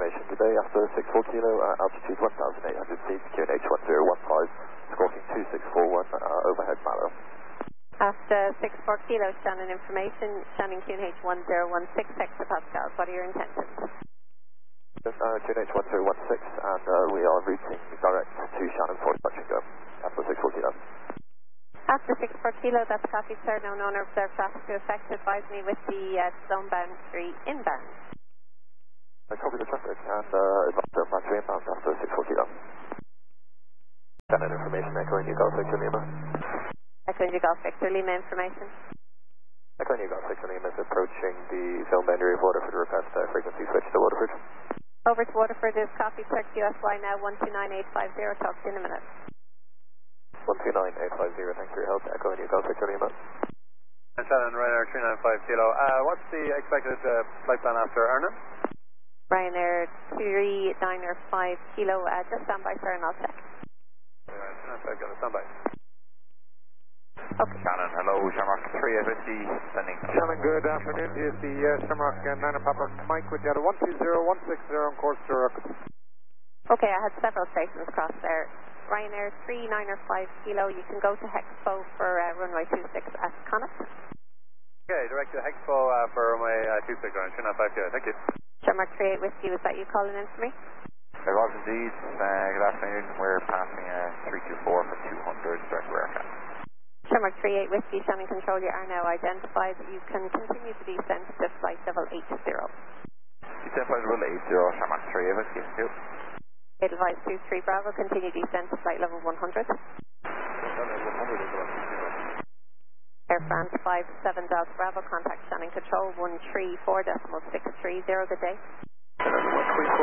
information today after 64 kilo, altitude 1,800 feet, QNH 1015, squawking 2641, overhead Mallow. After 64 kilo, Shannon information, Shannon QNH 1016 hectopascals. What are your intentions? QNH 1016, and we are routing direct to Shannon for touch and go after 64 kilo. After 64 kilo, that's copy, sir. No known or observed traffic to affect. Advise me with the zone boundary inbound. Copy the traffic, and zone boundary inbound after 64 kilo. Shannon information, Echo India Golf Victor Lima. Echo India Golf Victor Lima information. Echo India Golf Victor Lima is approaching the zone boundary of Waterford. Request frequency switch to Waterford. Over to Waterford is copy, sir. QSY now 129850. Talk to you in a minute. 129850, thanks for your help. Echo India Golf Victor Lima. And Shannon, Ryanair 395 kilo. What's the expected flight plan after Arnhem? Ryanair 3905 kilo. Just stand by, sir, and I'll check. Alright, 395 kilo, stand by. Okay. Shannon, hello, Shamrock 350, sending. Shannon, good afternoon. Here's the Shamrock 9 Papa Mike with you at 120160 on course to Rock. Okay, I had several stations across there. Ryanair 3905 kilo, you can go to Hexpo for runway 26 at Connacht. Okay, direct to Hexpo for runway 26 on 395 kilo, thank you. Shamrock 38 Whiskey, was that you calling in for me? It was indeed. Good afternoon. We're passing 324 for 200 direct aircraft. Shamrock 38 Whiskey, Shannon Control, you are now identified. You can continue to descend to flight level 80. Descent flight level 80, Shamrock 38 Whiskey, thank you. Advise 23 Bravo, continue descent to flight level 100. Air France 57 Delta Bravo, contact Shannon Control 134.630, good day.